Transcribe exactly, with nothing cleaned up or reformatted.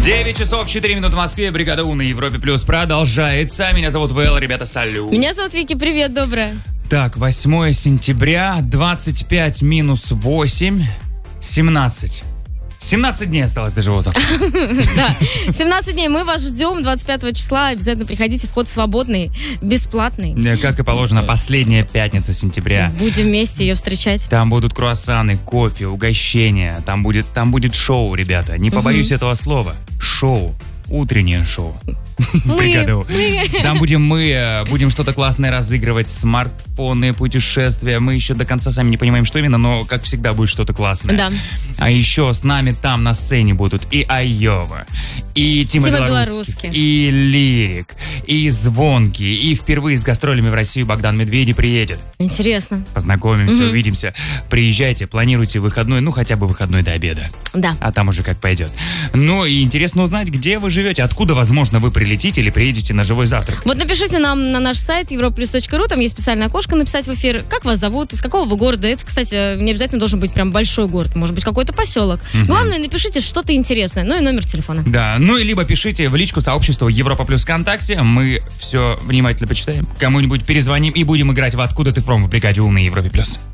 девять часов четыре минуты в Москве. Бригада У на Европе Плюс продолжается. Меня зовут Вэл, ребята, салют. Меня зовут Вики, привет, доброе. Так, восьмое сентября, двадцать пять минус восемь, семнадцать. семнадцать дней осталось до живого завтра. Да, семнадцать дней. Мы вас ждем двадцать пятого числа. Обязательно приходите. Вход свободный, бесплатный. Как и положено, последняя пятница сентября. Будем вместе ее встречать. Там будут круассаны, кофе, угощения. Там будет, там будет шоу, ребята. Не побоюсь этого слова. Шоу. Утреннее шоу. Мы, мы. Там будем мы, будем что-то классное разыгрывать, смартфоны, путешествия. Мы еще до конца сами не понимаем, что именно, но, как всегда, будет что-то классное. Да. А еще с нами там на сцене будут и Айова, и Тима, Тима Белорусских, Белорусских, и Лирик, и Звонкий, и впервые с гастролями в Россию Богдан Медведи приедет. Интересно. Познакомимся, Угу. увидимся. Приезжайте, планируйте выходной, ну, хотя бы выходной до обеда. Да. А там уже как пойдет. Ну, и интересно узнать, где вы живете, откуда, возможно, вы прилетите или приедете на живой завтрак. Вот напишите нам на наш сайт европлюс точка ру, там есть специальное окошко написать в эфир, как вас зовут, из какого вы города. Это, кстати, не обязательно должен быть прям большой город, может быть какой-то поселок. Угу. Главное, напишите что-то интересное, ну и номер телефона. Да, ну и либо пишите в личку сообщества Европа Плюс ВКонтакте, мы все внимательно почитаем, кому-нибудь перезвоним и будем играть в «Откуда ты фром» в бригаде У на Европе Плюс.